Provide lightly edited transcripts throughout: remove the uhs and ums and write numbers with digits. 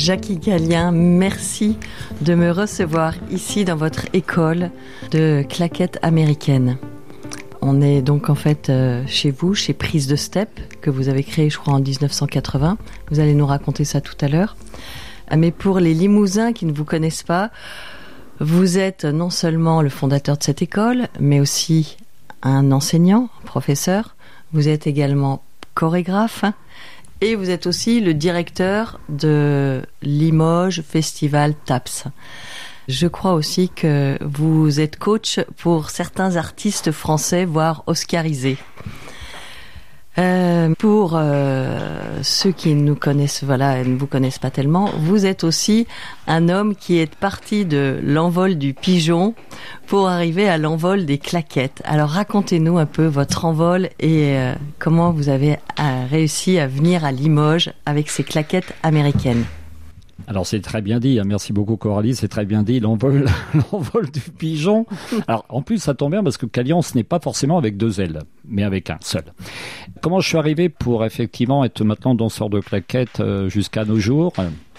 Jackie Gallien, merci de me recevoir ici dans votre école de claquettes américaines. On est donc en fait chez vous, chez Prise de Step, que vous avez créé je crois en 1980. Vous allez nous raconter ça tout à l'heure. Mais pour les Limousins qui ne vous connaissent pas, vous êtes non seulement le fondateur de cette école, mais aussi un enseignant, professeur. Vous êtes également chorégraphe. Et vous êtes aussi le directeur de Limoges Festival TAPS. Je crois aussi que vous êtes coach pour certains artistes français, voire oscarisés. Pour ceux qui nous connaissent, ne vous connaissent pas tellement, vous êtes aussi un homme qui est parti de l'envol du pigeon pour arriver à l'envol des claquettes. Alors racontez-nous un peu votre envol et comment vous avez réussi à venir à Limoges avec ces claquettes américaines. Alors c'est très bien dit, merci beaucoup Coralie, c'est très bien dit, l'envol du pigeon. Alors en plus ça tombe bien parce que Calian ce n'est pas forcément avec 2 ailes, mais avec un seul. Comment je suis arrivé pour effectivement être maintenant danseur de claquettes jusqu'à nos jours ?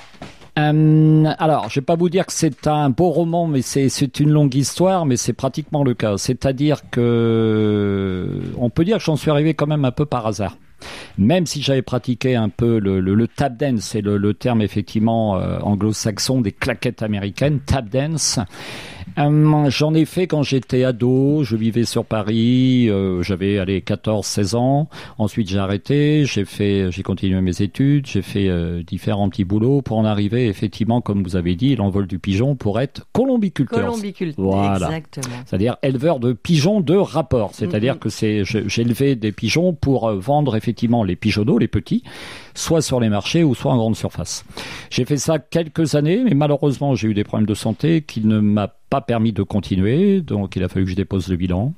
Alors, je vais pas vous dire que c'est un beau roman, mais c'est une longue histoire, mais c'est pratiquement le cas. C'est-à-dire que on peut dire que j'en suis arrivé quand même un peu par hasard. Même si j'avais pratiqué un peu le tap dance, c'est le terme effectivement anglo-saxon des claquettes américaines, tap dance. J'en ai fait quand j'étais ado, je vivais sur Paris, j'avais 14-16 ans. Ensuite j'ai arrêté, j'ai continué mes études, j'ai fait différents petits boulots pour en arriver effectivement, comme vous avez dit, l'envol du pigeon pour être colombiculteur. Colombiculteur, voilà. Exactement. C'est-à-dire éleveur de pigeons de rapport. C'est-à-dire que j'élevais des pigeons pour vendre effectivement les pigeonneaux, les petits, soit sur les marchés ou soit en grande surface. J'ai fait ça quelques années, mais malheureusement j'ai eu des problèmes de santé qui ne m'a pas permis de continuer, donc il a fallu que je dépose le bilan.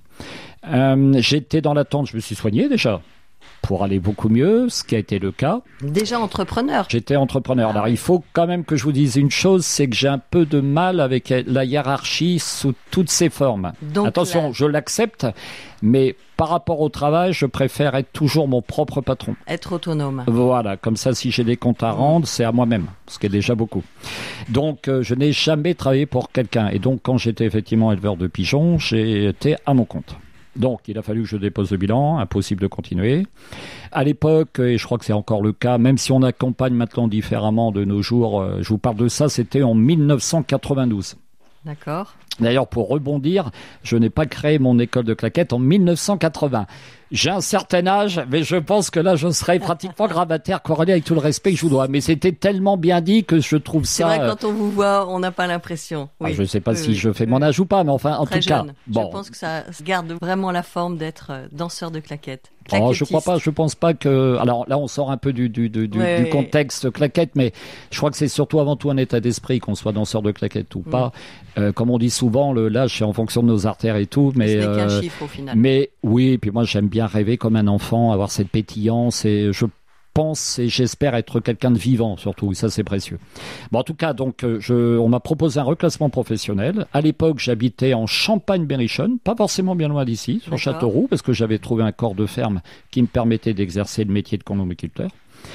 J'étais dans l'attente, je me suis soigné déjà pour aller beaucoup mieux, ce qui a été le cas. Déjà entrepreneur. J'étais entrepreneur. Alors il faut quand même que je vous dise une chose, c'est que j'ai un peu de mal avec la hiérarchie sous toutes ses formes. Donc, attention, je l'accepte, mais par rapport au travail, je préfère être toujours mon propre patron. Être autonome. Voilà, comme ça, si j'ai des comptes à rendre, c'est à moi-même, ce qui est déjà beaucoup. Donc, je n'ai jamais travaillé pour quelqu'un. Et donc, quand j'étais effectivement éleveur de pigeons, j'ai été à mon compte. Donc, il a fallu que je dépose le bilan, impossible de continuer. À l'époque, et je crois que c'est encore le cas, même si on accompagne maintenant différemment de nos jours, je vous parle de ça, c'était en 1992. D'accord. D'ailleurs, pour rebondir, je n'ai pas créé mon école de claquettes en 1980. J'ai un certain âge, mais je pense que là, je serais pratiquement gravataire, Coralie, avec tout le respect que je vous dois. Mais c'était tellement bien dit que je trouve ça... C'est vrai, quand on vous voit, on n'a pas l'impression. Oui. Je ne sais pas si je fais mon âge ou pas, mais enfin, en très tout jeune. cas... Bon. Je pense que ça garde vraiment la forme d'être danseur de claquettes. Oh, je crois pas, je pense pas que... Alors là, on sort un peu du contexte claquette, mais je crois que c'est surtout avant tout un état d'esprit, qu'on soit danseur de claquette ou pas. Comme on dit souvent, l'âge, c'est en fonction de nos artères et tout. Mais, ce n'est qu'un chiffre au final. Mais oui, puis moi, j'aime bien rêver comme un enfant, avoir cette pétillance et je pense et j'espère être quelqu'un de vivant surtout, et ça c'est précieux. Bon, en tout cas, donc on m'a proposé un reclassement professionnel. À l'époque, j'habitais en Champagne-Berrichonne, pas forcément bien loin d'ici, sur Châteauroux, parce que j'avais trouvé un corps de ferme qui me permettait d'exercer le métier de colombiculteur.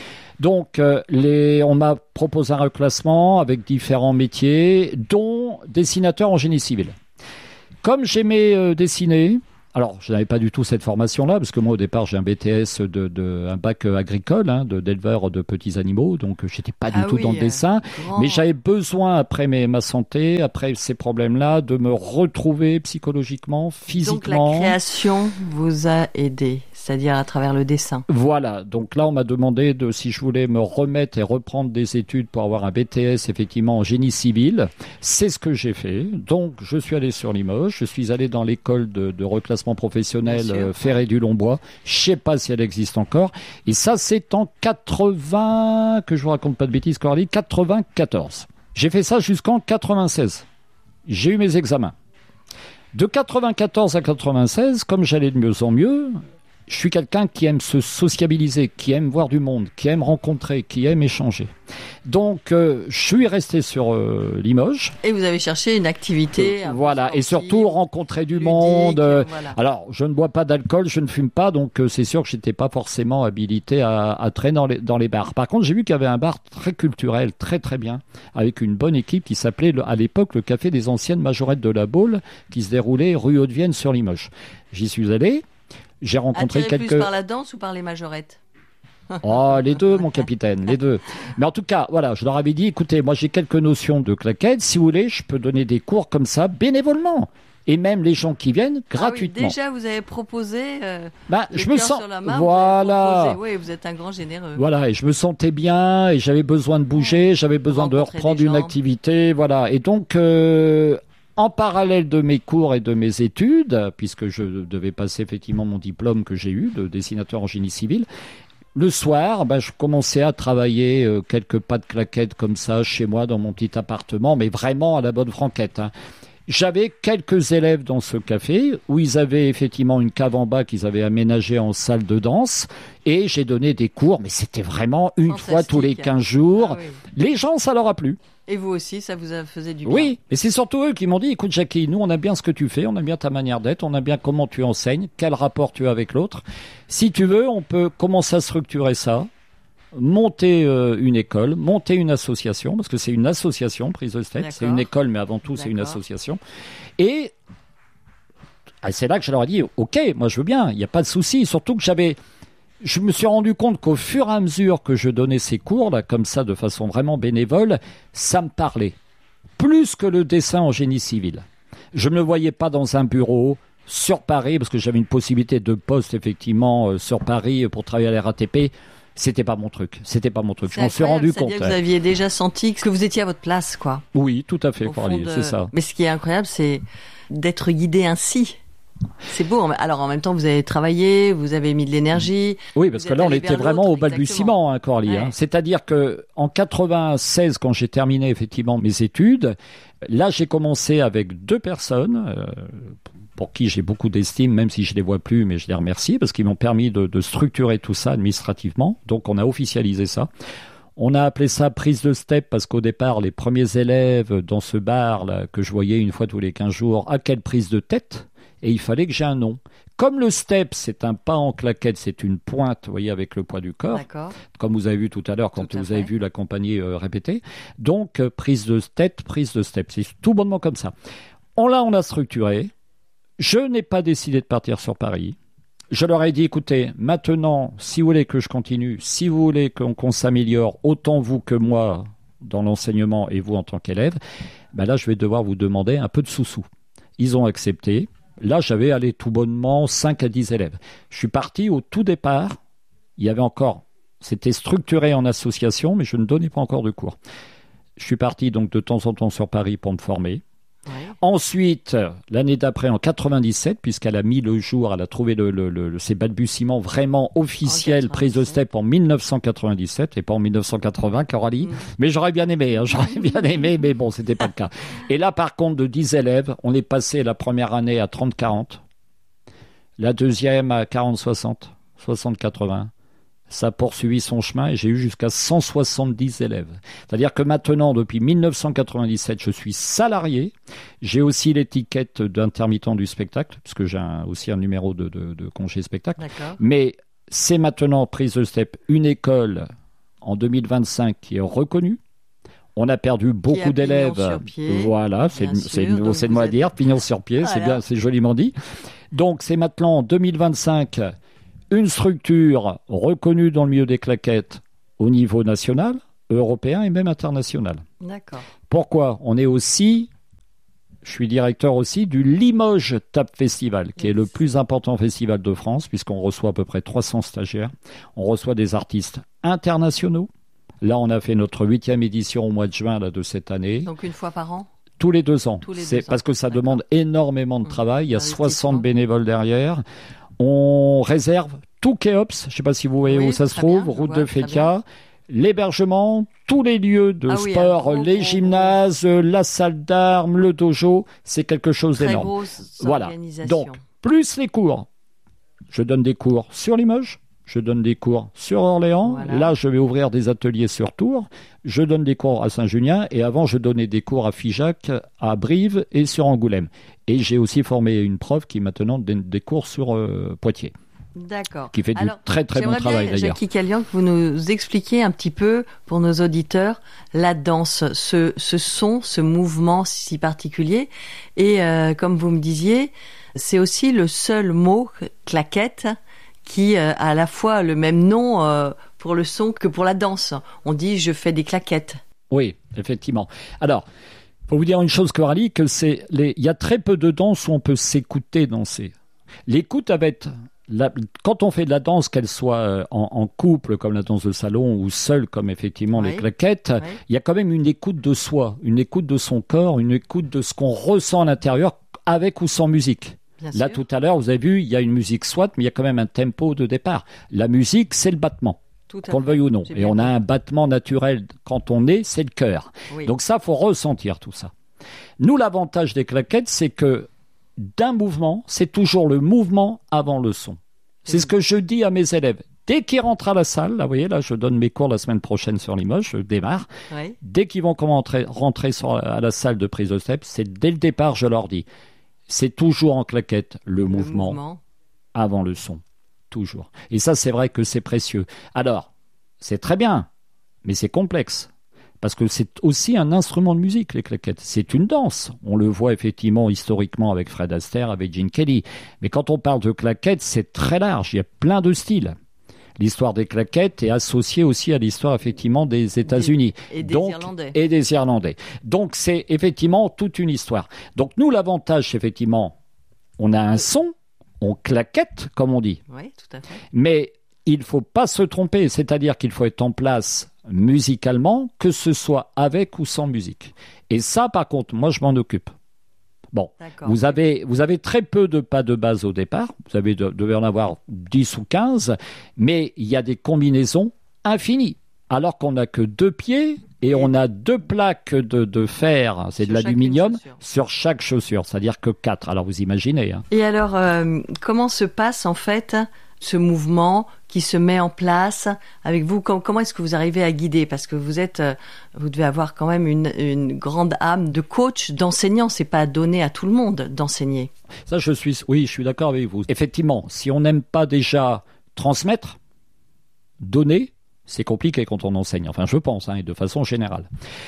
Donc, on m'a proposé un reclassement avec différents métiers, dont dessinateur en génie civil. Comme j'aimais dessiner, alors je n'avais pas du tout cette formation-là, parce que moi au départ j'ai un BTS, un bac agricole, d'éleveur de petits animaux, donc j'étais pas du tout dans le dessin, mais j'avais besoin après ma santé, après ces problèmes-là, de me retrouver psychologiquement, physiquement. Donc la création vous a aidé, c'est-à-dire à travers le dessin. Voilà, donc là on m'a demandé si je voulais me remettre et reprendre des études pour avoir un BTS effectivement en génie civil. C'est ce que j'ai fait, donc je suis allé sur Limoges, je suis allé dans l'école de reclassement professionnel Ferré du Longbois. Je sais pas si elle existe encore. Et ça, c'est en 80, que je vous raconte pas de bêtises, Coralie, 94. J'ai fait ça jusqu'en 96. J'ai eu mes examens. De 94 à 96, comme j'allais de mieux en mieux, je suis quelqu'un qui aime se sociabiliser, qui aime voir du monde, qui aime rencontrer, qui aime échanger. Donc, je suis resté sur Limoges. Et vous avez cherché une activité. Voilà, et surtout rencontrer du monde. Voilà. Alors, je ne bois pas d'alcool, je ne fume pas, donc c'est sûr que j'étais pas forcément habilité à traîner dans les bars. Par contre, j'ai vu qu'il y avait un bar très culturel, très très bien, avec une bonne équipe qui s'appelait à l'époque le Café des Anciennes Majorettes de la Baule, qui se déroulait rue Haute-Vienne sur Limoges. J'y suis allé, j'ai rencontré Attiré quelques... plus par la danse ou par les majorettes? Oh, les deux, mon capitaine, les deux. Mais en tout cas, voilà, je leur avais dit, écoutez, moi j'ai quelques notions de claquettes, si vous voulez, je peux donner des cours comme ça bénévolement. Et même les gens qui viennent gratuitement. Oui, déjà, vous avez proposé. Je me sens. Sur la main, voilà. Oui, vous êtes un grand généreux. Voilà, et je me sentais bien, et j'avais besoin de bouger, j'avais besoin de reprendre une activité, voilà. Et donc, en parallèle de mes cours et de mes études, puisque je devais passer effectivement mon diplôme que j'ai eu de dessinateur en génie civil. Le soir, je commençais à travailler quelques pas de claquettes comme ça chez moi dans mon petit appartement, mais vraiment à la bonne franquette. Hein. J'avais quelques élèves dans ce café où ils avaient effectivement une cave en bas qu'ils avaient aménagée en salle de danse et j'ai donné des cours, mais c'était vraiment une fois tous les 15 jours. Ah, oui. Les gens, ça leur a plu. Et vous aussi, ça vous faisait du bien. Oui, et c'est surtout eux qui m'ont dit, écoute Jackie, nous on aime bien ce que tu fais, on aime bien ta manière d'être, on aime bien comment tu enseignes, quel rapport tu as avec l'autre. Si tu veux, on peut commencer à structurer ça, monter une école, monter une association, parce que c'est une association, Prise de Step, c'est une école, mais avant tout c'est une association. Et c'est là que je leur ai dit, ok, moi je veux bien, il n'y a pas de souci, surtout que je me suis rendu compte qu'au fur et à mesure que je donnais ces cours, là, comme ça, de façon vraiment bénévole, ça me parlait. Plus que le dessin en génie civil. Je ne me voyais pas dans un bureau sur Paris, parce que j'avais une possibilité de poste, effectivement, sur Paris pour travailler à la RATP. C'était pas mon truc. Je m'en suis rendu compte. Vous aviez déjà senti que vous étiez à votre place, quoi. Oui, tout à fait, Coralie, c'est ça. Mais ce qui est incroyable, c'est d'être guidé ainsi. C'est beau. Alors, en même temps, vous avez travaillé, vous avez mis de l'énergie. Oui, parce que là, on était vraiment au balbutiement, hein, Coralie. Ouais. Hein. C'est-à-dire que en 96, quand j'ai terminé effectivement mes études, là, j'ai commencé avec 2 personnes pour qui j'ai beaucoup d'estime, même si je les vois plus, mais je les remercie parce qu'ils m'ont permis de structurer tout ça administrativement. Donc, on a officialisé ça. On a appelé ça prise de step parce qu'au départ, les premiers élèves dans ce bar là, que je voyais une fois tous les 15 jours, à quelle prise de tête ? Et il fallait que j'ai un nom. Comme le step, c'est un pas en claquette, c'est une pointe, vous voyez, avec le poids du corps. D'accord. Comme vous avez vu tout à l'heure quand vous avez vu la compagnie répéter. Donc, prise de tête, prise de step. C'est tout bonnement comme ça. On a structuré. Je n'ai pas décidé de partir sur Paris. Je leur ai dit, écoutez, maintenant, si vous voulez que je continue, si vous voulez qu'on s'améliore, autant vous que moi dans l'enseignement et vous en tant qu'élève, là, je vais devoir vous demander un peu de sous-sous. Ils ont accepté. Là, j'avais allé tout bonnement 5 à 10 élèves. Je suis parti au tout départ. Il y avait encore, c'était structuré en association, mais je ne donnais pas encore de cours. Je suis parti donc de temps en temps sur Paris pour me former. Ouais. Ensuite, l'année d'après, en 97, puisqu'elle a mis le jour, elle a trouvé ses balbutiements vraiment officiels, prise de step en 1997 et pas en 1980, Coralie. Mais j'aurais bien aimé, mais bon, c'était pas le cas. Et là, par contre, de 10 élèves, on est passé la première année à 30-40, la deuxième à 40-60, 60-80. Ça a poursuivi son chemin et j'ai eu jusqu'à 170 élèves. C'est-à-dire que maintenant, depuis 1997, je suis salarié. J'ai aussi l'étiquette d'intermittent du spectacle, puisque j'ai aussi un numéro de congé spectacle. D'accord. Mais c'est maintenant, prise de step, une école en 2025 qui est reconnue. On a perdu beaucoup d'élèves. Voilà, c'est de moi à dire, pignon sur pied, voilà. C'est bien, c'est joliment dit. Donc c'est maintenant en 2025 une structure reconnue dans le milieu des claquettes au niveau national, européen et même international. D'accord. Pourquoi ? On est aussi, je suis directeur aussi du Limoges Tap Festival, qui est le plus important festival de France, puisqu'on reçoit à peu près 300 stagiaires. On reçoit des artistes internationaux. Là, on a fait notre 8e édition au mois de juin de cette année. Donc une fois par an ? Tous les 2 ans. Parce que ça demande énormément de travail. Il y a 60 bénévoles derrière. On réserve tout Kéops, je ne sais pas si vous voyez où ça se trouve, route de Fétia, l'hébergement, tous les lieux de sport, les gymnases, la salle d'armes, le dojo, c'est quelque chose d'énorme. Grosse organisation. Donc, plus les cours. Je donne des cours sur Limoges, je donne des cours sur Orléans. Voilà. Là, je vais ouvrir des ateliers sur Tours. Je donne des cours à Saint-Junien. Et avant, je donnais des cours à Figeac, à Brive et sur Angoulême. Et j'ai aussi formé une prof qui maintenant donne des cours sur Poitiers. D'accord. Qui fait du très très bon travail bien, d'ailleurs. Jackie Calian, que vous nous expliquiez un petit peu pour nos auditeurs la danse, ce son, ce mouvement si particulier. Et comme vous me disiez, c'est aussi le seul mot, claquette, qui a à la fois le même nom pour le son que pour la danse. On dit je fais des claquettes. Oui, effectivement. Alors, pour vous dire une chose, Coralie, que il y a très peu de danses où on peut s'écouter danser. L'écoute avec quand on fait de la danse, qu'elle soit en couple comme la danse de salon ou seule comme effectivement les claquettes, il y a quand même une écoute de soi, une écoute de son corps, une écoute de ce qu'on ressent à l'intérieur avec ou sans musique. Bien Là, sûr. tout à l'heure, vous avez vu, il y a une musique soit, mais il y a quand même un tempo de départ. La musique, c'est le battement, qu'on le veuille ou non. Et on a un battement naturel quand on est, c'est le cœur. Oui. Donc ça, faut ressentir tout ça. Nous, l'avantage des claquettes, c'est que d'un mouvement, c'est toujours le mouvement avant le son. C'est ce que je dis à mes élèves. Dès qu'ils rentrent à la salle, là, vous voyez, là, je donne mes cours la semaine prochaine sur Limoges, je démarre. Oui. Dès qu'ils vont rentrer à la salle de prise de step, c'est dès le départ, je leur dis, c'est toujours en claquette le mouvement avant le son. Toujours. Et ça, c'est vrai que c'est précieux. Alors, c'est très bien, mais c'est complexe. Parce que c'est aussi un instrument de musique, les claquettes. C'est une danse. On le voit effectivement historiquement avec Fred Astaire, avec Gene Kelly. Mais quand on parle de claquettes, c'est très large. Il y a plein de styles. L'histoire des claquettes est associée aussi à l'histoire effectivement des États-Unis. Et des Irlandais. Donc c'est effectivement toute une histoire. Donc nous, l'avantage, effectivement, on a un son, on claquette, comme on dit. Oui, tout à fait. Mais il ne faut pas se tromper, c'est-à-dire qu'il faut être en place musicalement, que ce soit avec ou sans musique. Et ça, par contre, moi, je m'en occupe. Bon, vous avez très peu de pas de base au départ, vous devez en avoir 10 ou 15, mais il y a des combinaisons infinies, alors qu'on n'a que 2 pieds et on a 2 plaques de fer, c'est de l'aluminium, sur chaque chaussure, c'est-à-dire que 4, alors vous imaginez. Hein. Et alors, comment se passe en fait ce mouvement qui se met en place avec vous? Comment est-ce que vous arrivez à guider? Parce que vous devez avoir quand même une grande âme de coach, d'enseignant. C'est pas donné à tout le monde d'enseigner. Ça, je suis d'accord avec vous. Effectivement, si on n'aime pas déjà transmettre, donner, c'est compliqué quand on enseigne. Enfin, je pense, et de façon générale.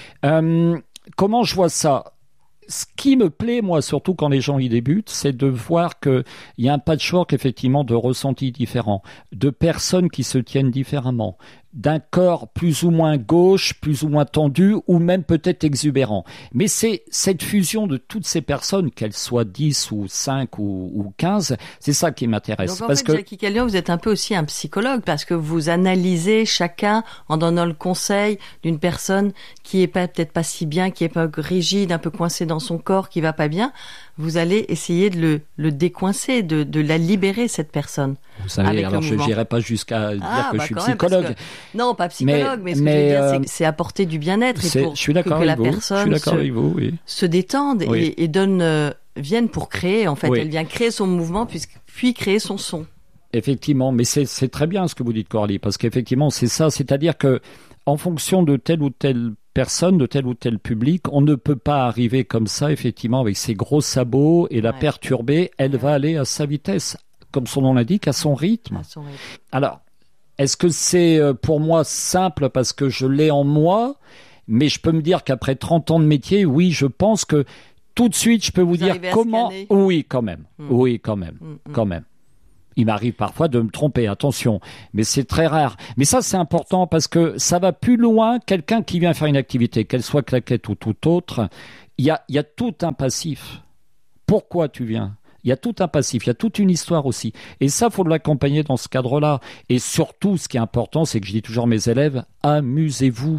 Comment je vois ça? Ce qui me plaît, moi, surtout quand les gens y débutent, c'est de voir qu'il y a un patchwork, effectivement, de ressentis différents, de personnes qui se tiennent différemment, d'un corps plus ou moins gauche, plus ou moins tendu, ou même peut-être exubérant. Mais c'est cette fusion de toutes ces personnes, qu'elles soient 10 ou 5 ou 15, c'est ça qui m'intéresse. Donc en fait, Jackie Calian, vous êtes un peu aussi un psychologue, parce que vous analysez chacun en donnant le conseil d'une personne qui est peut-être pas si bien, qui est pas rigide, un peu coincée dans son corps, qui va pas bien. Vous allez essayer de le décoincer, de la libérer, cette personne. Vous savez, alors je n'irai pas jusqu'à dire que je suis psychologue. Non, pas psychologue, mais ce que je veux dire, c'est apporter du bien-être et pour que la personne se détende et vienne pour créer. En fait, elle vient créer son mouvement puis créer son son. Effectivement, mais c'est très bien ce que vous dites, Coralie, parce qu'effectivement, c'est ça. C'est-à-dire que en fonction de telle ou telle personne, de tel ou tel public, on ne peut pas arriver comme ça, effectivement, avec ses gros sabots et la perturber. Elle va aller à sa vitesse, comme son nom l'indique, à son rythme. Alors, est-ce que c'est pour moi simple parce que je l'ai en moi? Mais je peux me dire qu'après 30 ans de métier, oui, je pense que tout de suite, je peux vous dire comment... Oui, quand même. Oui, quand même. Quand même. Il m'arrive parfois de me tromper, attention, mais c'est très rare. Mais ça, c'est important parce que ça va plus loin. Quelqu'un qui vient faire une activité, qu'elle soit claquette ou tout autre, il y a tout un passif. Pourquoi tu viens? Il y a tout un passif, il y a toute une histoire aussi. Et ça, il faut l'accompagner dans ce cadre-là. Et surtout, ce qui est important, c'est que je dis toujours à mes élèves, amusez-vous.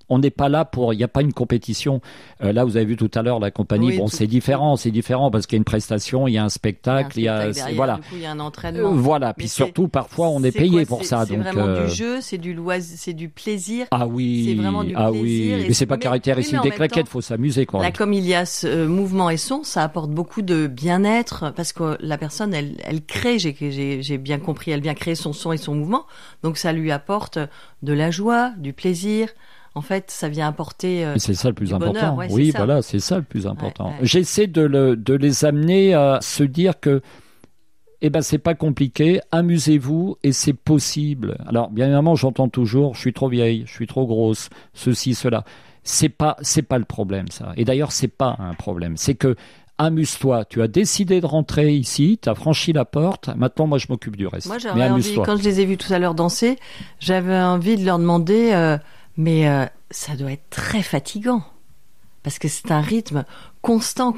on n'est pas là pour, il n'y a pas une compétition. Là, vous avez vu tout à l'heure la compagnie. Oui, bon, c'est différent parce qu'il y a une prestation, il y a un spectacle, derrière, voilà. Du coup, il y a un entraînement. Voilà. Puis surtout, parfois, on est payé pour ça. C'est donc, vraiment du jeu, c'est du loisir, c'est du plaisir. Ah oui. C'est vraiment du ah plaisir. oui. Mais c'est pas caractéristique des claquettes, faut s'amuser, quoi. Là, comme il y a ce mouvement et son, ça apporte beaucoup de bien-être parce que la personne, elle crée. J'ai bien compris, elle vient créer son son et son mouvement. Donc, ça lui apporte de la joie, du plaisir. En fait, ça vient apporter c'est ça le plus important. Bonheur, ouais, oui, c'est ça. Voilà, c'est ça le plus important. Ouais. J'essaie de les amener à se dire que c'est pas compliqué, amusez-vous et c'est possible. Alors, bien évidemment, j'entends toujours, je suis trop vieille, je suis trop grosse, ceci, cela. C'est pas le problème, ça. Et d'ailleurs, c'est pas un problème. C'est que amuse-toi. Tu as décidé de rentrer ici, tu as franchi la porte. Maintenant, moi, je m'occupe du reste. Moi, j'avais envie, quand je les ai vus tout à l'heure danser, j'avais envie de leur demander, mais ça doit être très fatigant. Parce que c'est un rythme constant.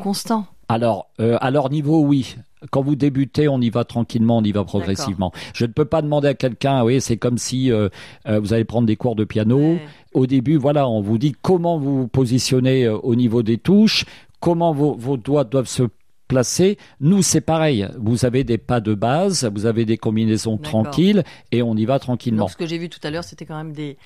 Alors, à leur niveau, oui. Quand vous débutez, on y va tranquillement, on y va progressivement. D'accord. Je ne peux pas demander à quelqu'un, oui, c'est comme si vous allez prendre des cours de piano. Ouais. Au début, voilà, on vous dit comment vous vous positionnez au niveau des touches, comment vos doigts doivent se placer. Nous, c'est pareil. Vous avez des pas de base, vous avez des combinaisons tranquilles et on y va tranquillement. Donc, ce que j'ai vu tout à l'heure, c'était quand même des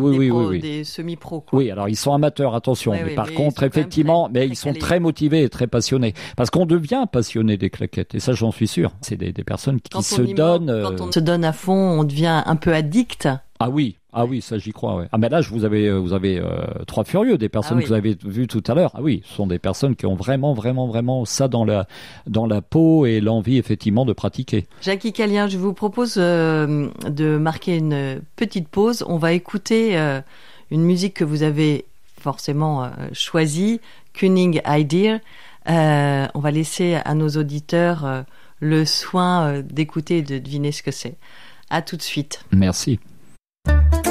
des semi-pros. Quoi. Oui, alors ils sont amateurs, attention. mais par contre, effectivement, ils sont très motivés et très passionnés. Parce qu'on devient passionné des claquettes. Et ça, j'en suis sûr. C'est des personnes qui se donnent. Quand on se donne à fond, on devient un peu addict. Ah oui, ça j'y crois. Ouais. Ah mais là, vous avez trois furieux, des personnes que vous avez vues tout à l'heure. Ah oui, ce sont des personnes qui ont vraiment ça dans la peau et l'envie effectivement de pratiquer. Jackie Callien, je vous propose de marquer une petite pause. On va écouter une musique que vous avez forcément choisie, Cunning Idea. On va laisser à nos auditeurs le soin d'écouter et de deviner ce que c'est. À tout de suite. Merci.